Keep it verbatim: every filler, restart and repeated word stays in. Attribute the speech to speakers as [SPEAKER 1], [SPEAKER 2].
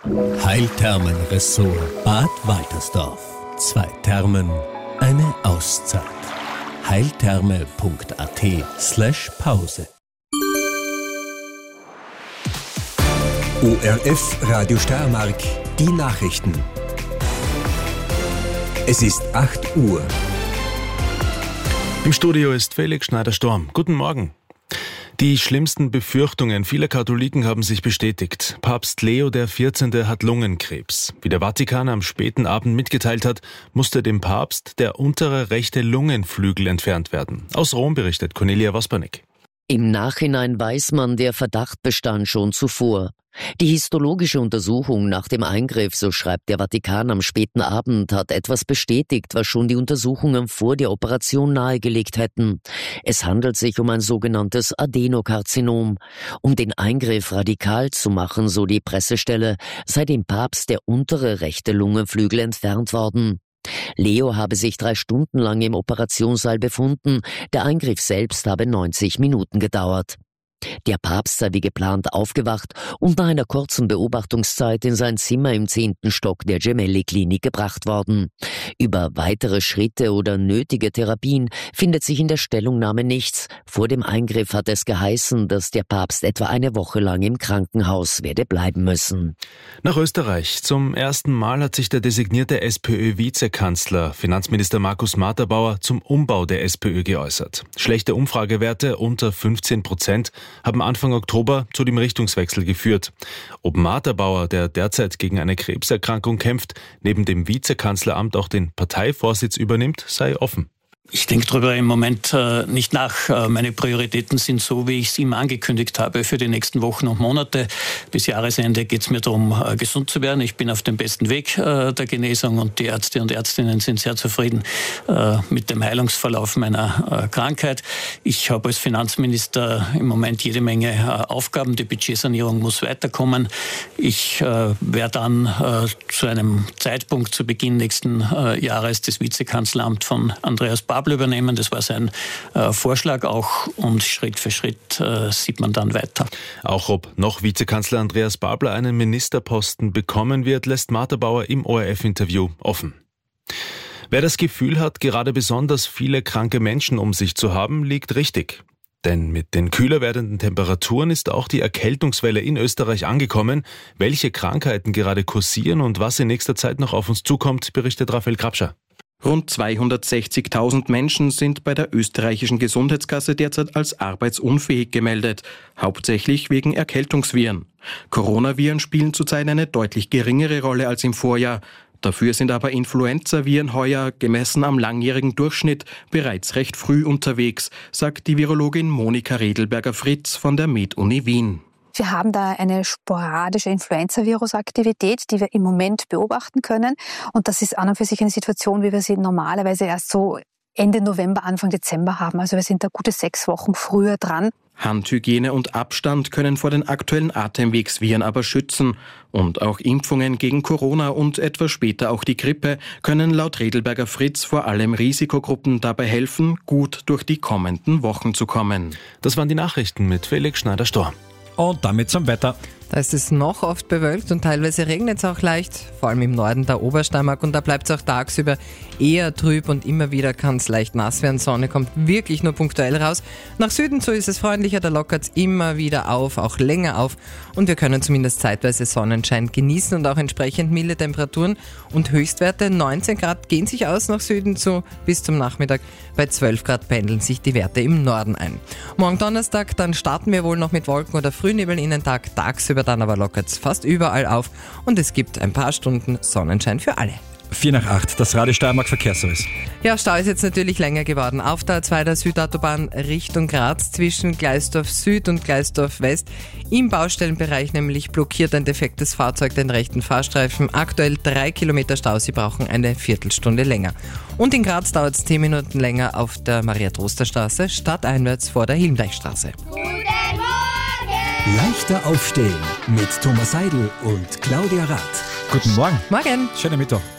[SPEAKER 1] Heilthermen Ressort Bad Waltersdorf. Zwei Thermen, eine Auszeit. heiltherme.at slash Pause.
[SPEAKER 2] O R F Radio Steiermark, die Nachrichten. Es ist acht Uhr.
[SPEAKER 3] Im Studio ist Felix Schneider-Storm. Guten Morgen. Die schlimmsten Befürchtungen vieler Katholiken haben sich bestätigt. Papst Leo der vierzehnte hat Lungenkrebs. Wie der Vatikan am späten Abend mitgeteilt hat, musste dem Papst der untere rechte Lungenflügel entfernt werden. Aus Rom berichtet Cornelia Waspernick.
[SPEAKER 4] Im Nachhinein weiß man, der Verdacht bestand schon zuvor. Die histologische Untersuchung nach dem Eingriff, so schreibt der Vatikan am späten Abend, hat etwas bestätigt, was schon die Untersuchungen vor der Operation nahegelegt hätten. Es handelt sich um ein sogenanntes Adenokarzinom. Um den Eingriff radikal zu machen, so die Pressestelle, sei dem Papst der untere rechte Lungenflügel entfernt worden. Leo habe sich drei Stunden lang im Operationssaal befunden. Der Eingriff selbst habe neunzig Minuten gedauert. Der Papst sei wie geplant aufgewacht und nach einer kurzen Beobachtungszeit in sein Zimmer im zehnten Stock der Gemelli-Klinik gebracht worden. Über weitere Schritte oder nötige Therapien findet sich in der Stellungnahme nichts. Vor dem Eingriff hat es geheißen, dass der Papst etwa eine Woche lang im Krankenhaus werde bleiben müssen.
[SPEAKER 3] Nach Österreich. Zum ersten Mal hat sich der designierte SPÖ-Vizekanzler, Finanzminister Markus Matterbauer, zum Umbau der SPÖ geäußert. Schlechte Umfragewerte unter fünfzehn Prozent haben Anfang Oktober zu dem Richtungswechsel geführt. Ob Matterbauer, der derzeit gegen eine Krebserkrankung kämpft, neben dem Vizekanzleramt auch den Parteivorsitz übernimmt, sei offen.
[SPEAKER 5] Ich denke darüber im Moment äh, nicht nach. Äh, meine Prioritäten sind so, wie ich es ihm angekündigt habe, für die nächsten Wochen und Monate. Bis Jahresende geht es mir darum, äh, gesund zu werden. Ich bin auf dem besten Weg äh, der Genesung und die Ärzte und Ärztinnen sind sehr zufrieden äh, mit dem Heilungsverlauf meiner äh, Krankheit. Ich habe als Finanzminister im Moment jede Menge äh, Aufgaben. Die Budgetsanierung muss weiterkommen. Ich äh, werde dann äh, zu einem Zeitpunkt zu Beginn nächsten äh, Jahres das Vizekanzleramt von Andreas Babler übernehmen. Das war sein äh, Vorschlag auch und Schritt für Schritt äh, sieht man dann weiter.
[SPEAKER 3] Auch ob noch Vizekanzler Andreas Babler einen Ministerposten bekommen wird, lässt Matterbauer im O R F-Interview offen. Wer das Gefühl hat, gerade besonders viele kranke Menschen um sich zu haben, liegt richtig. Denn mit den kühler werdenden Temperaturen ist auch die Erkältungswelle in Österreich angekommen. Welche Krankheiten gerade kursieren und was in nächster Zeit noch auf uns zukommt, berichtet Raphael Krabscher.
[SPEAKER 6] Rund zweihundertsechzigtausend Menschen sind bei der österreichischen Gesundheitskasse derzeit als arbeitsunfähig gemeldet, hauptsächlich wegen Erkältungsviren. Coronaviren spielen zurzeit eine deutlich geringere Rolle als im Vorjahr. Dafür sind aber Influenzaviren heuer, gemessen am langjährigen Durchschnitt, bereits recht früh unterwegs, sagt die Virologin Monika Redelberger-Fritz von der Med-Uni Wien.
[SPEAKER 7] Wir haben da eine sporadische Influenza-Virus-Aktivität, die wir im Moment beobachten können. Und das ist an und für sich eine Situation, wie wir sie normalerweise erst so Ende November, Anfang Dezember haben. Also wir sind da gute sechs Wochen früher dran.
[SPEAKER 6] Handhygiene und Abstand können vor den aktuellen Atemwegsviren aber schützen. Und auch Impfungen gegen Corona und etwas später auch die Grippe können laut Redelberger-Fritz vor allem Risikogruppen dabei helfen, gut durch die kommenden Wochen zu kommen.
[SPEAKER 3] Das waren die Nachrichten mit Felix Schneider-Storm.
[SPEAKER 8] Und damit zum Wetter.
[SPEAKER 9] Da ist es noch oft bewölkt und teilweise regnet es auch leicht, vor allem im Norden der Obersteiermark, und da bleibt es auch tagsüber eher trüb und immer wieder kann es leicht nass werden. Sonne kommt wirklich nur punktuell raus. Nach Süden zu ist es freundlicher, da lockert es immer wieder auf, auch länger auf, und wir können zumindest zeitweise Sonnenschein genießen und auch entsprechend milde Temperaturen und Höchstwerte. neunzehn Grad gehen sich aus nach Süden zu, bis zum Nachmittag bei zwölf Grad pendeln sich die Werte im Norden ein. Morgen Donnerstag, dann starten wir wohl noch mit Wolken oder Frühnebel in den Tag, tagsüber dann aber lockert es fast überall auf und es gibt ein paar Stunden Sonnenschein für alle.
[SPEAKER 8] vier nach acht, das Radio Steiermark Verkehrsservice.
[SPEAKER 9] Ja, Stau ist jetzt natürlich länger geworden. Auf der A zwei der Südautobahn Richtung Graz zwischen Gleisdorf Süd und Gleisdorf West. Im Baustellenbereich nämlich blockiert ein defektes Fahrzeug den rechten Fahrstreifen. Aktuell drei Kilometer Stau, Sie brauchen eine Viertelstunde länger. Und in Graz dauert es zehn Minuten länger auf der Maria-Troster-Straße, stadteinwärts vor der Hilmdeichstraße.
[SPEAKER 2] Leichter aufstehen mit Thomas Seidel und Claudia Rath.
[SPEAKER 8] Guten Morgen.
[SPEAKER 9] Morgen.
[SPEAKER 8] Schönen Mittag.